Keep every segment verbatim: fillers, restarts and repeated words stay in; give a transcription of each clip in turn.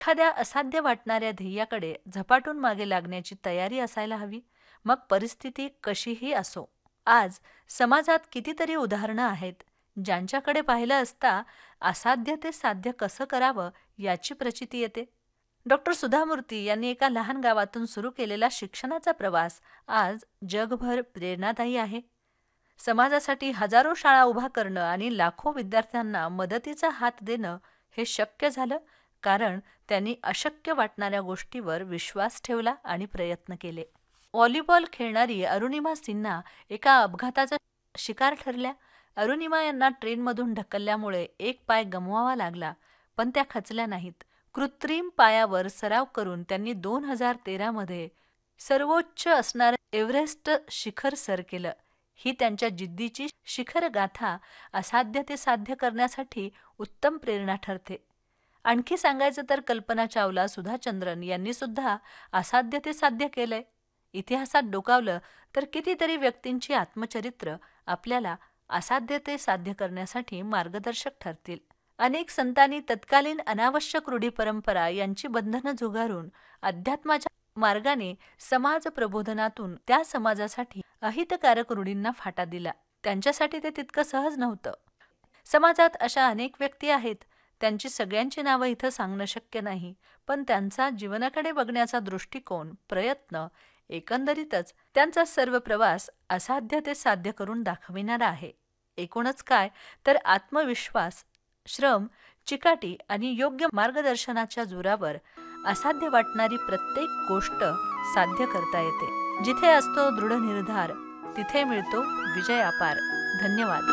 एखाद्या असाध्य वाटणाऱ्या ध्येयाकडे झपाटून मागे लागण्याची तयारी असायला हवी, मग परिस्थिती कशीही असो. आज समाजात कितीतरी उदाहरणं आहेत ज्यांच्याकडे पाहिलं असता असाध्य ते साध्य कसं करावं याची प्रचिती येते. डॉक्टर सुधा मूर्ती यांनी एका लहान गावातून सुरू केलेला शिक्षणाचा प्रवास आज जगभर प्रेरणादायी आहे. समाजासाठी हजारो शाळा उभा करणं आणि लाखो विद्यार्थ्यांना मदतीचा हात देणं हे शक्य झालं कारण त्यांनी अशक्य वाटणाऱ्या गोष्टीवर विश्वास ठेवला आणि प्रयत्न केले. व्हॉलीबॉल खेळणारी अरुणिमा सिन्हा एका अपघाताचा शिकार ठरल्या. अरुणिमा यांना ट्रेनमधून ढकलल्यामुळे एक पाय गमवावा लागला, पण त्या खचल्या नाहीत. कृत्रिम पायावर सराव करून त्यांनी दोन हजार तेरामध्ये सर्वोच्च असणारं एव्हरेस्ट शिखर सर केलं. ही त्यांच्या जिद्दीची शिखर गाथा असाध्य ते साध्य करण्यासाठी उत्तम प्रेरणा ठरते. आणखी सांगायचं तर कल्पना चावला, सुधा चंद्रन यांनी सुद्धा असाध्य ते साध्य केलंय. इतिहासात डोकावलं तर कितीतरी व्यक्तींची आत्मचरित्र आपल्याला असाध्य ते साध्य करण्यासाठी मार्गदर्शक ठरतील. अनेक संतांनी तत्कालीन अनावश्यक रूढी परंपरा यांची बंधनं झुगारून अध्यात्माच्या मार्गाने समाज प्रबोधनातून त्या समाजासाठी अहितकारक रूढींना फाटा दिला. त्यांच्यासाठी ते तितकं सहज नव्हतं. समाजात अशा अनेक व्यक्ती आहेत, त्यांची सगळ्यांची नावं इथं सांगणं शक्य नाही, पण त्यांचा जीवनाकडे बघण्याचा दृष्टिकोन, प्रयत्न, एकंदरीतच त्यांचा सर्व प्रवास असाध्य ते साध्य करून दाखविणारा आहे. एकूणच काय तर आत्मविश्वास, श्रम, चिकाटी आणि योग्य मार्गदर्शनाच्या जोरावर असाध्य वाटणारी प्रत्येक गोष्ट साध्य करता येते. जिथे असतो दृढ निर्धार, तिथे मिळतो विजय अपार. धन्यवाद.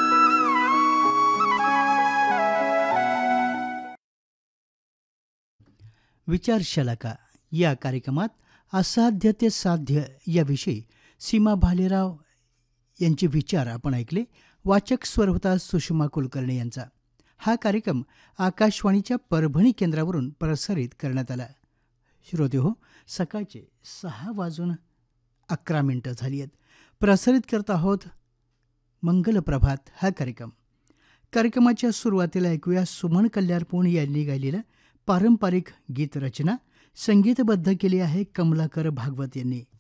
विचारशलाका या कार्यक्रमात असाध्य ते साध्य याविषयी सीमा भालेराव यांचे विचार आपण ऐकले. वाचक स्वर होता सुषमा कुलकर्णी यांचा. हा कार्यक्रम आकाशवाणीच्या परभणी केंद्रावरून प्रसारित करण्यात आला. श्रोते हो, सकाळचे सहा वाजून अकरा मिनटं झाली आहेत. प्रसारित करत आहोत मंगल प्रभात हा कार्यक्रम. कार्यक्रमाच्या सुरुवातीला ऐकूया सुमन कल्याणपूर यांनी गायलेलं पारंपरिक गीत रचना. संगीतबद्ध केली आहे कमलाकर भागवत यांनी.